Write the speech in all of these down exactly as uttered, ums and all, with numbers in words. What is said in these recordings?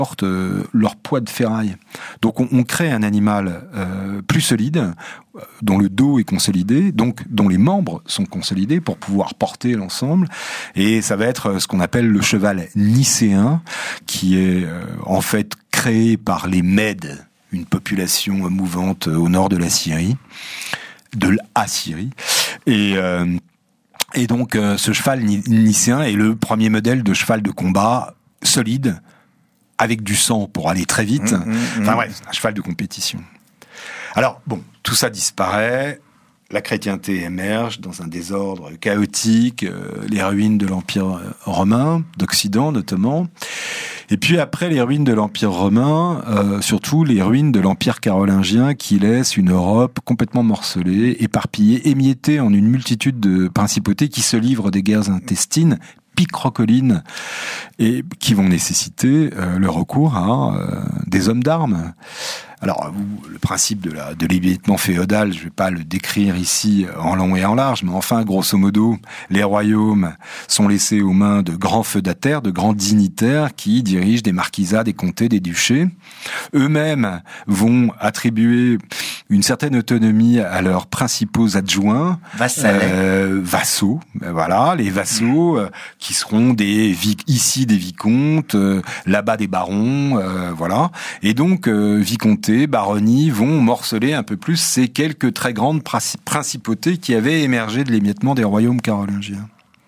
portent euh, leur poids de ferraille. Donc on, on crée un animal euh, plus solide, dont le dos est consolidé, donc dont les membres sont consolidés pour pouvoir porter l'ensemble. Et ça va être ce qu'on appelle le cheval nicéen, qui est euh, en fait créé par les Mèdes, une population mouvante au nord de la Syrie, de l'Assyrie. Et euh, et donc euh, ce cheval nicéen est le premier modèle de cheval de combat solide, avec du sang pour aller très vite. Mmh, mmh, enfin bref, un cheval de compétition. Alors bon, tout ça disparaît, la chrétienté émerge dans un désordre chaotique, euh, les ruines de l'Empire romain, d'Occident notamment, et puis après les ruines de l'Empire romain, euh, surtout les ruines de l'Empire carolingien qui laissent une Europe complètement morcelée, éparpillée, émiettée en une multitude de principautés qui se livrent des guerres intestines, picrocolines, et qui vont nécessiter euh, le recours à euh, des hommes d'armes. Alors, le principe de, la, de l'émiettement féodal, je ne vais pas le décrire ici en long et en large, mais enfin, grosso modo, les royaumes sont laissés aux mains de grands feudataires, de grands dignitaires qui dirigent des marquisats, des comtés, des duchés. Eux-mêmes vont attribuer une certaine autonomie à leurs principaux adjoints, euh, vassaux, ben voilà, les vassaux euh, qui seront des ici des vicomtes, euh, là-bas des barons, euh, voilà, et donc euh, vicomtés, baronnies vont morceler un peu plus ces quelques très grandes principautés qui avaient émergé de l'émiettement des royaumes carolingiens.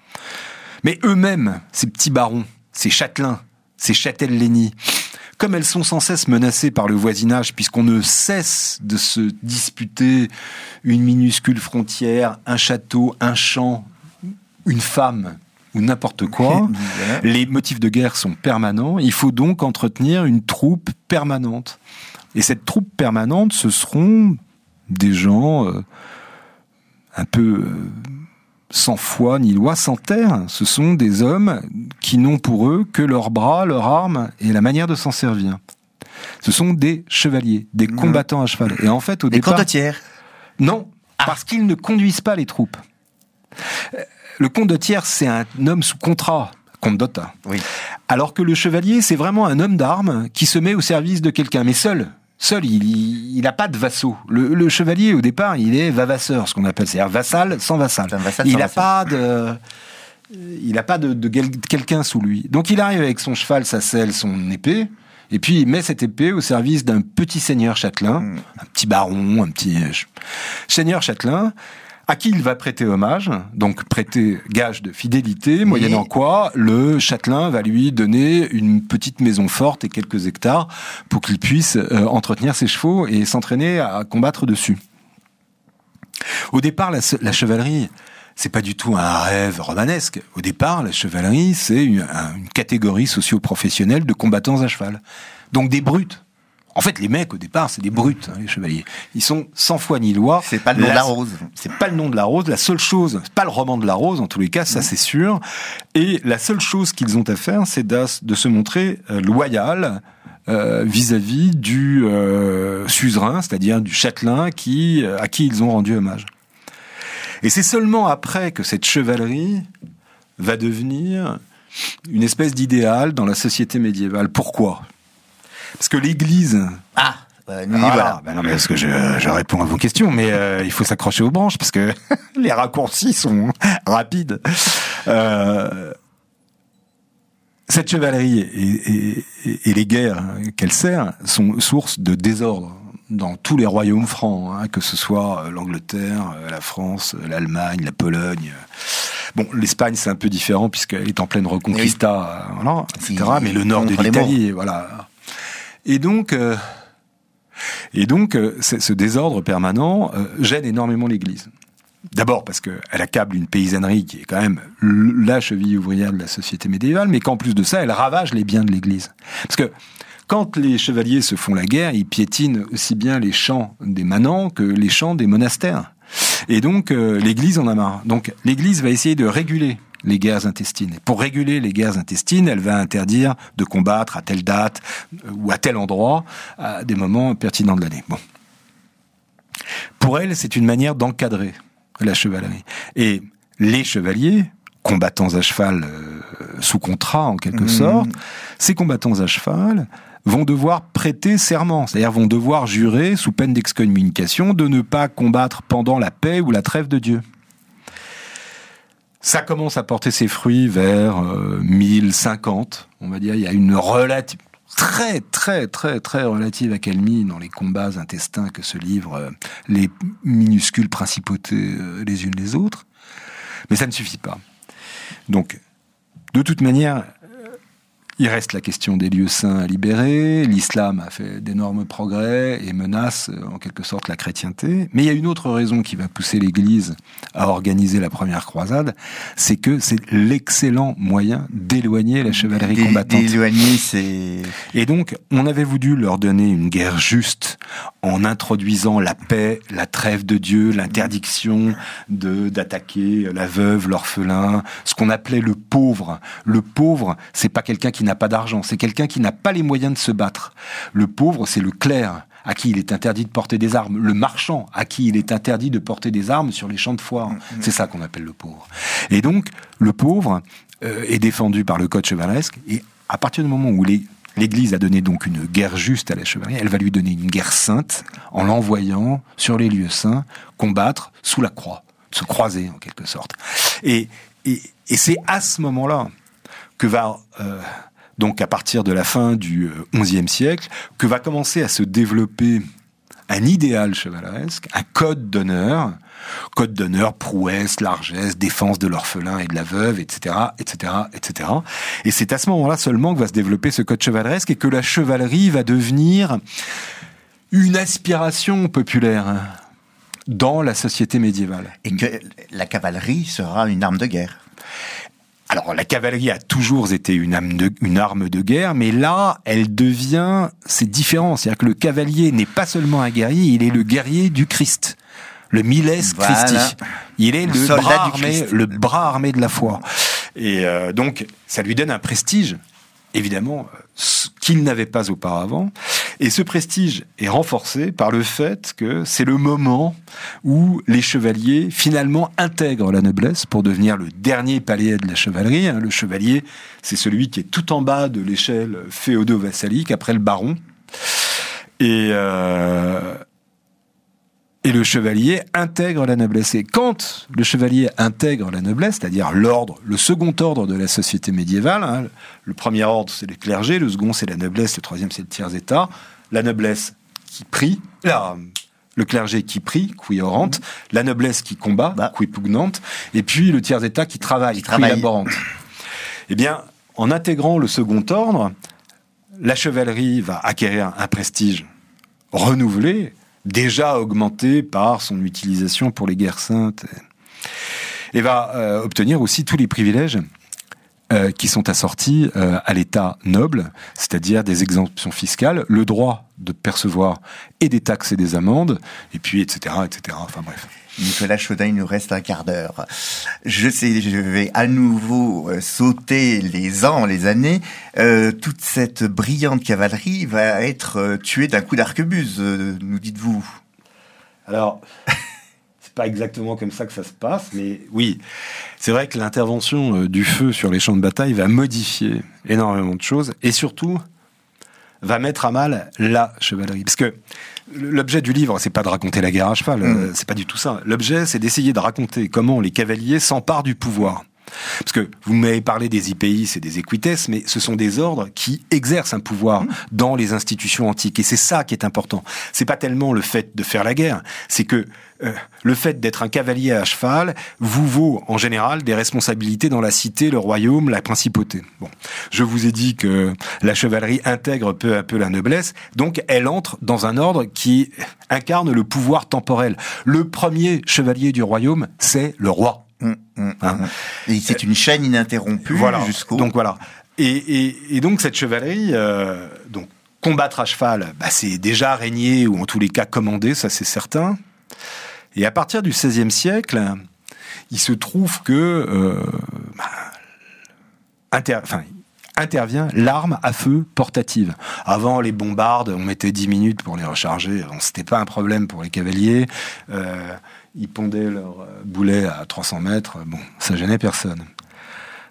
Mais eux-mêmes, ces petits barons, ces châtelains, ces châtellenies, comme elles sont sans cesse menacées par le voisinage, puisqu'on ne cesse de se disputer une minuscule frontière, un château, un champ, une femme ou n'importe quoi, les motifs de guerre sont permanents, il faut donc entretenir une troupe permanente. Et cette troupe permanente, ce seront des gens euh, un peu... Euh, sans foi ni loi, sans terre. Ce sont des hommes qui n'ont pour eux que leurs bras, leurs armes et la manière de s'en servir. Ce sont des chevaliers, des mmh. combattants à cheval. Et en fait, au des départ... Des condottières. Non, ah. parce qu'ils ne conduisent pas les troupes. Le condottière, c'est un homme sous contrat, condotta. Oui. Alors que le chevalier, c'est vraiment un homme d'armes qui se met au service de quelqu'un, mais seul. Seul, il n'a pas de vassaux. Le, le chevalier, au départ, il est vavasseur, ce qu'on appelle, c'est-à-dire vassal sans vassal. vassal il n'a pas de, il n'a pas de, de quelqu'un sous lui. Donc, il arrive avec son cheval, sa selle, son épée, et puis il met cette épée au service d'un petit seigneur châtelain, mmh. un petit baron, un petit seigneur châtelain, à qui il va prêter hommage, donc prêter gage de fidélité, oui. moyennant quoi le châtelain va lui donner une petite maison forte et quelques hectares pour qu'il puisse euh, entretenir ses chevaux et s'entraîner à combattre dessus. Au départ, la, la chevalerie, c'est pas du tout un rêve romanesque. Au départ, la chevalerie, c'est une, une catégorie socio-professionnelle de combattants à cheval. Donc des brutes. En fait, les mecs, au départ, c'est des brutes, hein, les chevaliers. Ils sont sans foi ni loi. C'est pas le nom la, de la rose. C'est pas le nom de la rose. La seule chose, c'est pas le roman de la rose, en tous les cas, ça c'est sûr. Et la seule chose qu'ils ont à faire, c'est de, de se montrer euh, loyal euh, vis-à-vis du euh, suzerain, c'est-à-dire du châtelain qui, à qui ils ont rendu hommage. Et c'est seulement après que cette chevalerie va devenir une espèce d'idéal dans la société médiévale. Pourquoi ? Parce que l'Église... Ah, bah, nous, voilà. voilà. Ben non, mais parce que je, je réponds à vos questions, mais euh, il faut s'accrocher aux branches, parce que les raccourcis sont rapides. Euh, cette chevalerie et, et, et les guerres qu'elle sert sont source de désordre dans tous les royaumes francs, hein, que ce soit l'Angleterre, la France, l'Allemagne, la Pologne... Bon, l'Espagne, c'est un peu différent, puisqu'elle est en pleine reconquista, oui. voilà, et cetera. Mais le nord de l'Italie, voilà... Et donc, euh, et donc, euh, ce désordre permanent euh, gêne énormément l'Église. D'abord parce qu'elle accable une paysannerie qui est quand même la cheville ouvrière de la société médiévale, mais qu'en plus de ça, elle ravage les biens de l'Église. Parce que quand les chevaliers se font la guerre, ils piétinent aussi bien les champs des manants que les champs des monastères. Et donc, euh, l'Église en a marre. Donc, l'Église va essayer de réguler les guerres intestines. Et pour réguler les guerres intestines, elle va interdire de combattre à telle date ou à tel endroit à des moments pertinents de l'année. Bon. Pour elle, c'est une manière d'encadrer la chevalerie. Et les chevaliers combattants à cheval euh, sous contrat en quelque mmh. sorte, ces combattants à cheval vont devoir prêter serment, c'est-à-dire vont devoir jurer sous peine d'excommunication de ne pas combattre pendant la paix ou la trêve de Dieu. Ça commence à porter ses fruits vers euh, mille cinquante, on va dire, il y a une relative, très très très très relative accalmie dans les combats intestins que se livrent euh, les minuscules principautés euh, les unes les autres, mais ça ne suffit pas. Donc, de toute manière, il reste la question des lieux saints à libérer. L'islam a fait d'énormes progrès et menace en quelque sorte la chrétienté. Mais il y a une autre raison qui va pousser l'Église à organiser la première croisade, c'est que c'est l'excellent moyen d'éloigner la chevalerie D'é- combattante. D'éloigner, c'est... Et donc, on avait voulu leur donner une guerre juste en introduisant la paix, la trêve de Dieu, l'interdiction de d'attaquer la veuve, l'orphelin, ce qu'on appelait le pauvre. Le pauvre, c'est pas quelqu'un qui n'a pas d'argent, c'est quelqu'un qui n'a pas les moyens de se battre. Le pauvre, c'est le clerc, à qui il est interdit de porter des armes. Le marchand, à qui il est interdit de porter des armes sur les champs de foire. Mmh. C'est ça qu'on appelle le pauvre. Et donc, le pauvre euh, est défendu par le code chevaleresque, et à partir du moment où les L'Église a donné donc une guerre juste à la chevalerie, elle va lui donner une guerre sainte en l'envoyant sur les lieux saints combattre sous la croix, se croiser en quelque sorte. Et, et, et c'est à ce moment-là que va, euh, donc à partir de la fin du onzième siècle, que va commencer à se développer un idéal chevaleresque, un code d'honneur, code d'honneur, prouesse, largesse, défense de l'orphelin et de la veuve, et cetera, et cetera, et cetera. Et c'est à ce moment-là seulement que va se développer ce code chevaleresque et que la chevalerie va devenir une aspiration populaire dans la société médiévale. Et que la cavalerie sera une arme de guerre. Alors, la cavalerie a toujours été une arme de, une arme de guerre, mais là, elle devient, c'est différent. C'est-à-dire que le cavalier n'est pas seulement un guerrier, il est le guerrier du Christ. Le miles voilà. Christi. Il est le, le bras armé, le bras armé de la foi. Et euh, donc, ça lui donne un prestige, évidemment, qu'il n'avait pas auparavant. Et ce prestige est renforcé par le fait que c'est le moment où les chevaliers, finalement, intègrent la noblesse pour devenir le dernier palier de la chevalerie. Le chevalier, c'est celui qui est tout en bas de l'échelle féodo-vassalique, après le baron. Et... Euh, Et le chevalier intègre la noblesse. Et quand le chevalier intègre la noblesse, c'est-à-dire l'ordre, le second ordre de la société médiévale, hein, le premier ordre c'est les clergés, le second c'est la noblesse, le troisième c'est le tiers-état, la noblesse qui prie, là, le clergé qui prie, qui orante, mmh. la noblesse qui combat, bah. qui pugnante, et puis le tiers-état qui travaille, qui laborante. Eh bien, en intégrant le second ordre, la chevalerie va acquérir un prestige renouvelé, déjà augmenté par son utilisation pour les guerres saintes, et va euh, obtenir aussi tous les privilèges euh, qui sont assortis euh, à l'état noble, c'est-à-dire des exemptions fiscales, le droit de percevoir et des taxes et des amendes, et puis et cetera, et cetera. Enfin bref. Nicolas Chaudin, il nous reste un quart d'heure. Je sais, je vais à nouveau euh, sauter les ans, les années. Euh, toute cette brillante cavalerie va être euh, tuée d'un coup d'arquebuse, euh, nous dites-vous. Alors, c'est pas exactement comme ça que ça se passe, mais oui, c'est vrai que l'intervention euh, du feu sur les champs de bataille va modifier énormément de choses, et surtout va mettre à mal la chevalerie. Parce que l'objet du livre, c'est pas de raconter la guerre à cheval, mmh. c'est pas du tout ça. L'objet, c'est d'essayer de raconter comment les cavaliers s'emparent du pouvoir. Parce que vous m'avez parlé des hypéis et des equites, mais ce sont des ordres qui exercent un pouvoir mmh. dans les institutions antiques. Et c'est ça qui est important. C'est pas tellement le fait de faire la guerre, c'est que euh, le fait d'être un cavalier à cheval vous vaut en général des responsabilités dans la cité, le royaume, la principauté. Bon, je vous ai dit que la chevalerie intègre peu à peu la noblesse, donc elle entre dans un ordre qui incarne le pouvoir temporel. Le premier chevalier du royaume, c'est le roi. Mmh, mmh, hein. Et c'est une chaîne ininterrompue voilà. jusqu'au... Donc voilà. Et, et, et donc cette chevalerie, euh, donc combattre à cheval, bah, c'est déjà régner ou en tous les cas commander, ça c'est certain. Et à partir du seizième siècle, il se trouve que euh, bah, inter, enfin, intervient l'arme à feu portative. Avant, les bombardes, on mettait dix minutes pour les recharger. Bon, c'était pas un problème pour les cavaliers. Euh, ils pondaient leur boulet à trois cents mètres. Bon, ça gênait personne.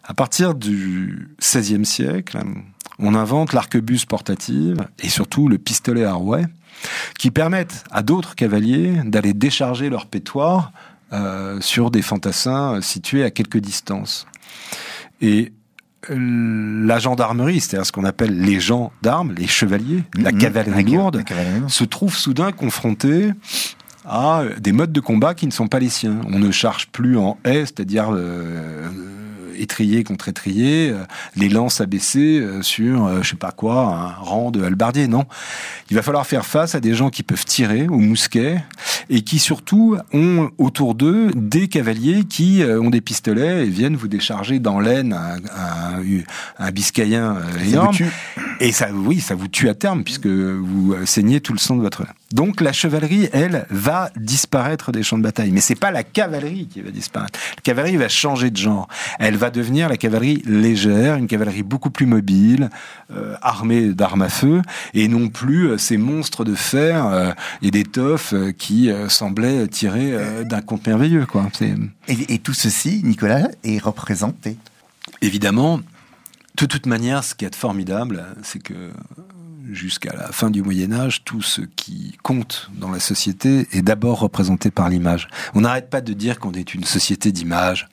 À partir du seizième siècle, on invente l'arquebuse portative et surtout le pistolet à rouet, qui permettent à d'autres cavaliers d'aller décharger leur pétoire euh, sur des fantassins situés à quelques distances. Et la gendarmerie, c'est-à-dire ce qu'on appelle les gens d'armes, les chevaliers, mmh, la cavalerie lourde, la cavalerie lourde, se trouve soudain confrontée à des modes de combat qui ne sont pas les siens. On ne charge plus en haie, c'est-à-dire euh, étrier contre étrier, euh, les lances abaissées euh, sur, euh, je sais pas quoi, un rang de hallebardier, non. Il va falloir faire face à des gens qui peuvent tirer au mousquet et qui surtout ont autour d'eux des cavaliers qui euh, ont des pistolets et viennent vous décharger dans l'aine un, un, un biscayen euh, énorme. Et ça, oui, ça vous tue à terme puisque vous saignez tout le sang de votre... Donc la chevalerie, elle, va disparaître des champs de bataille. Mais c'est pas la cavalerie qui va disparaître. La cavalerie va changer de genre. Elle va devenir la cavalerie légère, une cavalerie beaucoup plus mobile, euh, armée d'armes à feu, et non plus euh, ces monstres de fer euh, et d'étoffe euh, qui euh, semblaient tirer euh, d'un conte merveilleux, quoi. C'est... Et, et tout ceci, Nicolas, est représenté. Évidemment, de toute manière, ce qui est formidable, c'est que jusqu'à la fin du Moyen-Âge, tout ce qui compte dans la société est d'abord représenté par l'image. On n'arrête pas de dire qu'on est une société d'image.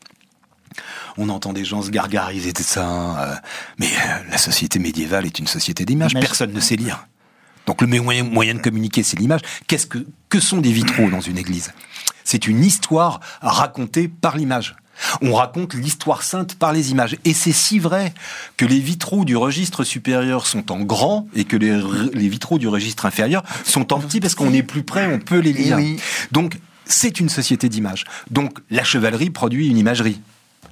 On entend des gens se gargariser de ça, euh, mais euh, la société médiévale est une société d'image. Personne ne sait lire. Donc le moyen, moyen de communiquer, c'est l'image. Qu'est-ce que, que sont des vitraux dans une église ? C'est une histoire racontée par l'image. On raconte l'histoire sainte par les images. Et c'est si vrai que les vitraux du registre supérieur sont en grand et que les, les vitraux du registre inférieur sont en petit parce qu'on est plus près, on peut les lire. Oui. Donc, c'est une société d'images. Donc, la chevalerie produit une imagerie.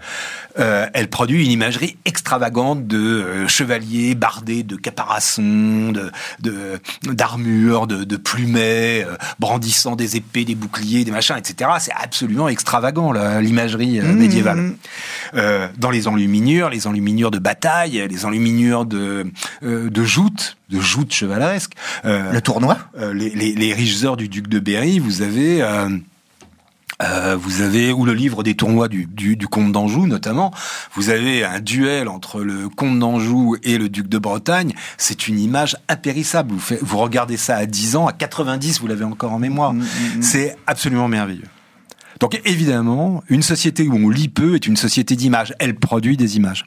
Euh, elle produit une imagerie extravagante de euh, chevaliers bardés de caparaçons, de, de, d'armures, de, de plumets, euh, brandissant des épées, des boucliers, des machins, et cetera. C'est absolument extravagant, là, l'imagerie euh, médiévale. Mmh. Euh, dans les enluminures, les enluminures de bataille, les enluminures de, euh, de joutes, de joutes chevaleresques. Euh, Le tournoi euh, les, les, les riches heures du duc de Berry, vous avez... Euh, Euh, vous avez, ou le livre des tournois du, du, du comte d'Anjou notamment, vous avez un duel entre le comte d'Anjou et le duc de Bretagne, c'est une image impérissable. Vous, fait, vous regardez ça à dix ans, à quatre-vingt-dix, vous l'avez encore en mémoire. Mmh, mmh. C'est absolument merveilleux. Donc évidemment, une société où on lit peu est une société d'images. Elle produit des images.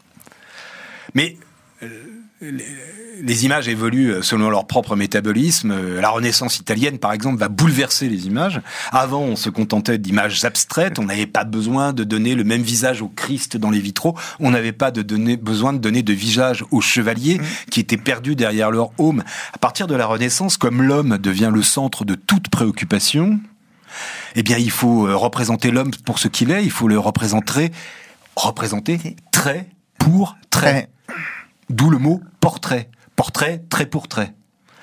Mais... Euh, les, les images évoluent selon leur propre métabolisme. La Renaissance italienne, par exemple, va bouleverser les images. Avant, on se contentait d'images abstraites. On n'avait pas besoin de donner le même visage au Christ dans les vitraux. On n'avait pas de donner, besoin de donner de visage aux chevaliers qui étaient perdus derrière leur aume. À partir de la Renaissance, comme l'homme devient le centre de toute préoccupation, eh bien, il faut représenter l'homme pour ce qu'il est. Il faut le représenter, représenter trait pour trait. D'où le mot portrait. Portrait, trait pour trait.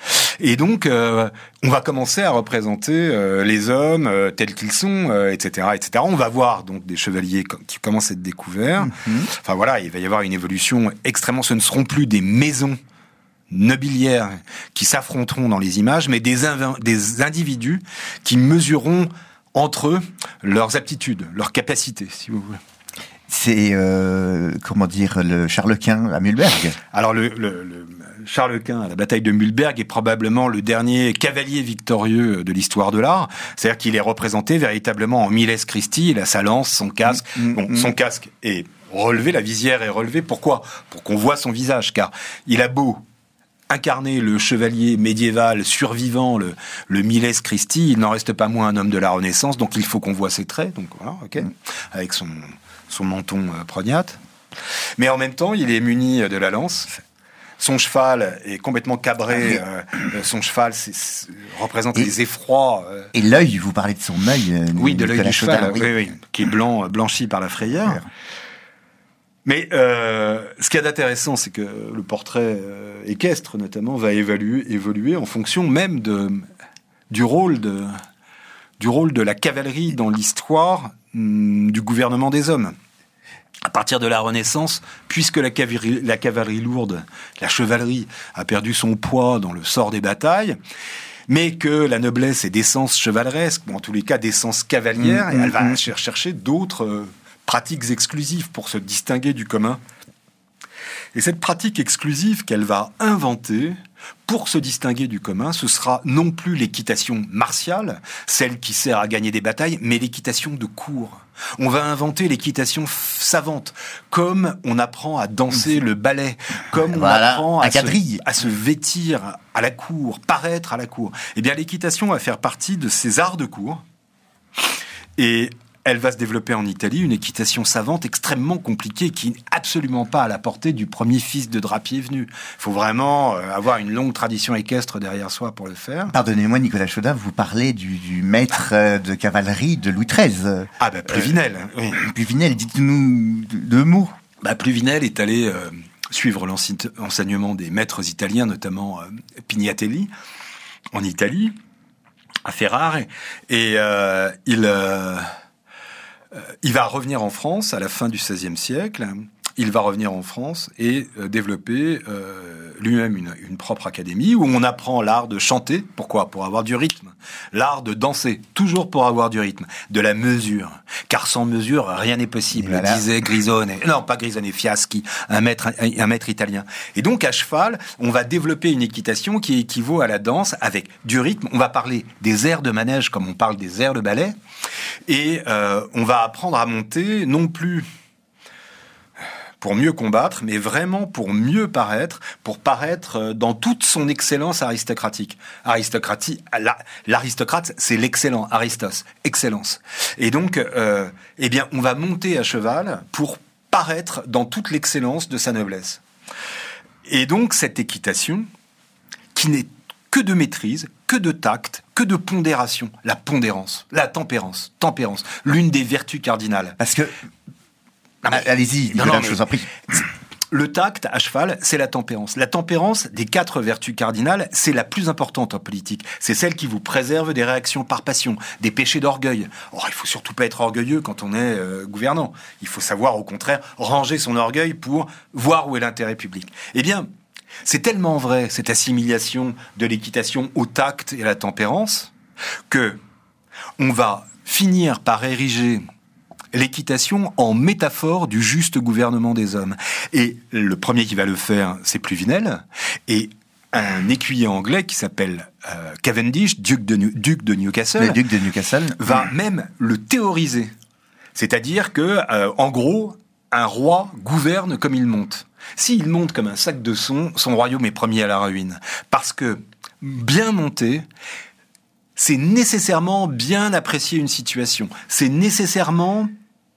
Et donc, euh, on va commencer à représenter euh, les hommes euh, tels qu'ils sont, euh, et cetera, et cetera. On va voir donc des chevaliers qui commencent à être découverts. Mm-hmm. Enfin voilà, il va y avoir une évolution extrêmement. Ce ne seront plus des maisons nobiliaires qui s'affronteront dans les images, mais des, inv- des individus qui mesureront entre eux leurs aptitudes, leurs capacités, si vous voulez. C'est, euh, comment dire, le Charles Quint à Mühlberg. Alors, le, le, le Charles Quint à la bataille de Mühlberg est probablement le dernier cavalier victorieux de l'histoire de l'art. C'est-à-dire qu'il est représenté véritablement en Miles Christi. Il a sa lance, son casque. Mmh, bon, mmh. Son casque est relevé, la visière est relevée. Pourquoi ? Pour qu'on voit son visage, car il a beau incarner le chevalier médiéval survivant, le, le Miles Christi, il n'en reste pas moins un homme de la Renaissance, donc il faut qu'on voit ses traits. Donc voilà, ok, mmh. Avec son... son menton euh, prognate. Mais en même temps, il est muni de la lance. Son cheval est complètement cabré. Euh, son cheval c'est, c'est, représente et, les effrois. Euh, et l'œil, vous parlez de son œil. Euh, oui, de l'œil du cheval, oui. Oui, oui, qui est blanc, blanchi par la frayeur. Ouais. Mais euh, ce qu'il y a d'intéressant, c'est que le portrait euh, équestre, notamment, va évaluer, évoluer en fonction même de, du, rôle de, du rôle de la cavalerie dans l'histoire du gouvernement des hommes. À partir de la Renaissance, puisque la cavalerie, la cavalerie lourde, la chevalerie, a perdu son poids dans le sort des batailles, mais que la noblesse est d'essence chevaleresque, ou en tous les cas d'essence cavalière, mmh, et elle va mmh. chercher d'autres pratiques exclusives pour se distinguer du commun. Et cette pratique exclusive qu'elle va inventer pour se distinguer du commun, ce sera non plus l'équitation martiale, celle qui sert à gagner des batailles, mais l'équitation de cour. On va inventer l'équitation f- savante, comme on apprend à danser le ballet, comme on voilà, apprend à se, à se vêtir à la cour, paraître à la cour. Eh bien, l'équitation va faire partie de ces arts de cour. Et elle va se développer en Italie, une équitation savante extrêmement compliquée qui n'est absolument pas à la portée du premier fils de drapier venu. Il faut vraiment avoir une longue tradition équestre derrière soi pour le faire. Pardonnez-moi, Nicolas Chaudin, vous parlez du, du maître de cavalerie de Louis treize. Ah ben, Pluvinel. Euh, oui. Pluvinel, dites-nous deux mots. Bah, Pluvinel est allé euh, suivre l'enseignement des maîtres italiens, notamment euh, Pignatelli, en Italie, à Ferrare, et euh, il... Euh, Euh, il va revenir en France à la fin du seizième siècle. Il va revenir en France et euh, développer euh, lui-même une, une propre académie où on apprend l'art de chanter. Pourquoi ? Pour avoir du rythme. L'art de danser, toujours pour avoir du rythme. De la mesure. Car sans mesure, rien n'est possible, voilà. Disait Grisone. Non, pas Grisone, Fiaschi, un maître, un, un maître italien. Et donc, à cheval, on va développer une équitation qui équivaut à la danse avec du rythme. On va parler des airs de manège comme on parle des airs de ballet. Et euh, on va apprendre à monter, non plus pour mieux combattre, mais vraiment pour mieux paraître, pour paraître dans toute son excellence aristocratique. Aristocratie, la, l'aristocrate, c'est l'excellent, Aristos, excellence. Et donc, euh, eh bien, on va monter à cheval pour paraître dans toute l'excellence de sa noblesse. Et donc, cette équitation, qui n'est que de maîtrise, que de tact, que de pondération, la pondérance, la tempérance, tempérance, l'une des vertus cardinales. Parce que Non, mais, allez-y, Nicolas, non, non, je vous en prie. Le tact à cheval, c'est la tempérance. La tempérance, des quatre vertus cardinales, c'est la plus importante en politique. C'est celle qui vous préserve des réactions par passion, des péchés d'orgueil. Or, il faut surtout pas être orgueilleux quand on est euh, gouvernant. Il faut savoir, au contraire, ranger son orgueil pour voir où est l'intérêt public. Eh bien, c'est tellement vrai, cette assimilation de l'équitation au tact et à la tempérance, que on va finir par ériger l'équitation en métaphore du juste gouvernement des hommes. Et le premier qui va le faire, c'est Pluvinel, et un écuyer anglais qui s'appelle euh, Cavendish, duc de, duc de Newcastle, le duc de Newcastle, va même le théoriser. C'est-à-dire que, euh, en gros, un roi gouverne comme il monte. S'il monte comme un sac de son, son royaume est promis à la ruine. Parce que, bien monté, c'est nécessairement bien apprécier une situation. C'est nécessairement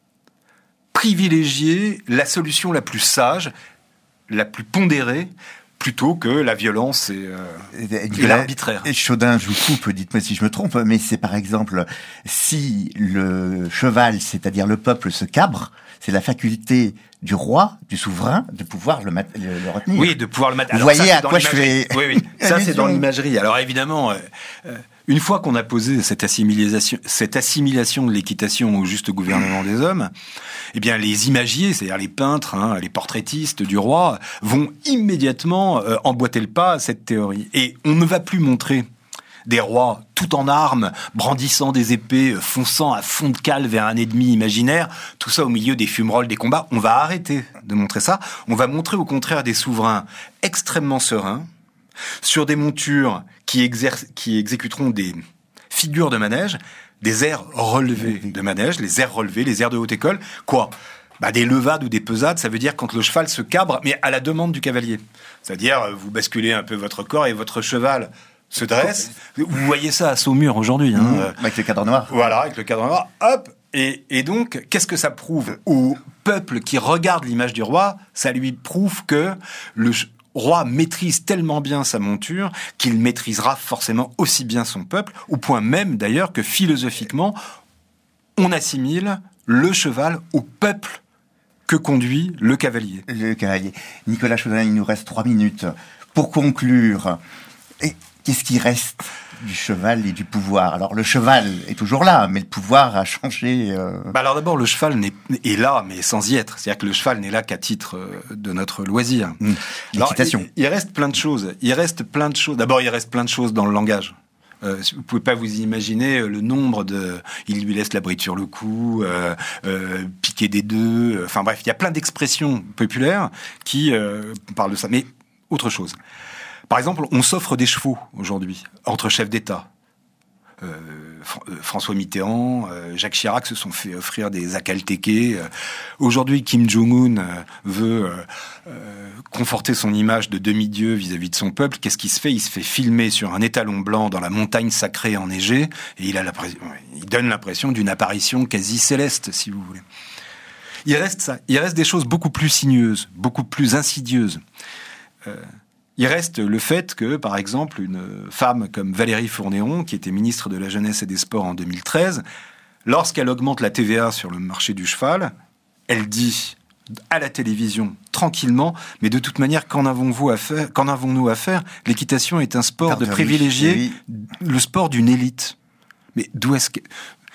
privilégier la solution la plus sage, la plus pondérée, plutôt que la violence et, euh, et l'arbitraire. Chaudin, je vous coupe, dites-moi si je me trompe, mais c'est par exemple, si le cheval, c'est-à-dire le peuple, se cabre, c'est la faculté du roi, du souverain, de pouvoir le, mat- le, le retenir. Oui, de pouvoir le mettre. Vous voyez à quoi je fais... Oui, oui. Ça, c'est dans l'imagerie. Alors évidemment, euh, euh, une fois qu'on a posé cette assimilation, cette assimilation de l'équitation au juste gouvernement des hommes, eh bien, les imagiers, c'est-à-dire les peintres, hein, les portraitistes du roi, vont immédiatement euh, emboîter le pas à cette théorie. Et on ne va plus montrer des rois tout en armes, brandissant des épées, fonçant à fond de cale vers un ennemi imaginaire, tout ça au milieu des fumerolles des combats. On va arrêter de montrer ça. On va montrer au contraire des souverains extrêmement sereins, sur des montures qui, exercent, qui exécuteront des figures de manège, des airs relevés de manège, les airs relevés, les airs de haute école. Quoi ? Bah, des levades ou des pesades, ça veut dire quand le cheval se cabre, mais à la demande du cavalier. C'est-à-dire, vous basculez un peu votre corps et votre cheval se dresse. Vous voyez ça à Saumur aujourd'hui. Hein. Mmh, avec le cadre noir. Voilà, avec le cadre noir. Hop. Et, et donc, qu'est-ce que ça prouve au peuple qui regarde l'image du roi ? Ça lui prouve que le roi maîtrise tellement bien sa monture qu'il maîtrisera forcément aussi bien son peuple, au point même d'ailleurs que philosophiquement, on assimile le cheval au peuple que conduit le cavalier. Le cavalier. Nicolas Chaudin, il nous reste trois minutes. Pour conclure, et qu'est-ce qui reste du cheval et du pouvoir ? Alors, le cheval est toujours là, mais le pouvoir a changé. Euh... Bah alors d'abord, le cheval n'est, est là, mais sans y être. C'est-à-dire que le cheval n'est là qu'à titre de notre loisir. Mmh. L'équitation. Alors, il, il reste plein de choses. Il reste plein de choses. D'abord, il reste plein de choses dans le langage. Euh, vous pouvez pas vous imaginer le nombre de... Il lui laisse la bride sur le cou, euh, euh, piquer des deux... Enfin bref, il y a plein d'expressions populaires qui euh, parlent de ça. Mais autre chose. Par exemple, on s'offre des chevaux aujourd'hui, entre chefs d'État. Euh, François Mitterrand, euh, Jacques Chirac se sont fait offrir des akaltékés. Euh, aujourd'hui, Kim Jong-un euh, veut euh, euh, conforter son image de demi-dieu vis-à-vis de son peuple. Qu'est-ce qui se fait ? Il se fait filmer sur un étalon blanc dans la montagne sacrée enneigée, et il, a la, il donne l'impression d'une apparition quasi céleste, si vous voulez. Il reste ça. Il reste des choses beaucoup plus sinueuses, beaucoup plus insidieuses. Euh, Il reste le fait que, par exemple, une femme comme Valérie Fournéron, qui était ministre de la Jeunesse et des Sports en deux mille treize, lorsqu'elle augmente la T V A sur le marché du cheval, elle dit à la télévision, tranquillement, mais de toute manière, qu'en avons-vous à faire, qu'en avons-nous à faire ? L'équitation est un sport de privilégié, le sport d'une élite. Mais d'où est-ce que...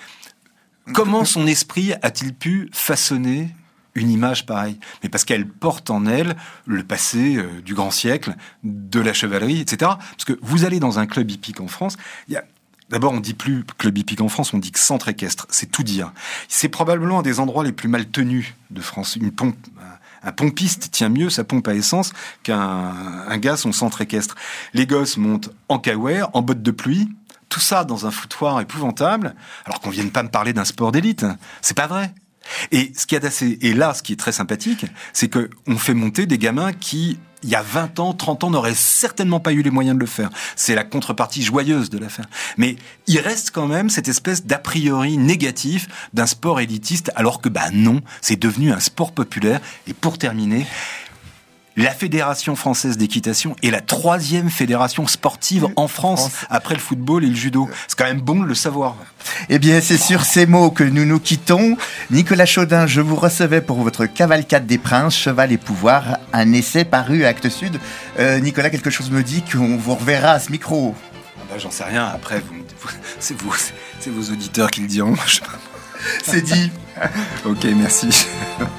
Comment son esprit a-t-il pu façonner une image pareille? Mais parce qu'elle porte en elle le passé euh, du grand siècle, de la chevalerie, et cetera. Parce que vous allez dans un club hippique en France, il y a... D'abord, on dit plus club hippique en France, on dit que centre équestre. C'est tout dire. C'est probablement un des endroits les plus mal tenus de France. Une pompe, un pompiste tient mieux sa pompe à essence qu'un un gars son centre équestre. Les gosses montent en kawaii, en bottes de pluie. Tout ça dans un foutoir épouvantable, alors qu'on vienne pas me parler d'un sport d'élite. C'est pas vrai. Et ce qu'il y a d'assez, et là, ce qui est très sympathique, c'est que on fait monter des gamins qui, il y a vingt ans, trente ans, n'auraient certainement pas eu les moyens de le faire. C'est la contrepartie joyeuse de l'affaire. Mais il reste quand même cette espèce d'a priori négatif d'un sport élitiste, alors que, bah non, c'est devenu un sport populaire. Et pour terminer, la Fédération française d'équitation est la troisième fédération sportive en France, après le football et le judo. C'est quand même bon de le savoir. Eh bien, c'est sur ces mots que nous nous quittons. Nicolas Chaudin, je vous recevais pour votre Cavalcade des Princes, Cheval et Pouvoir, un essai paru à Actes Sud. Euh, Nicolas, quelque chose me dit qu'on vous reverra à ce micro. Ah bah, j'en sais rien. Après, vous, vous, c'est, vous, c'est vos auditeurs qui le diront. C'est dit. Ok, merci.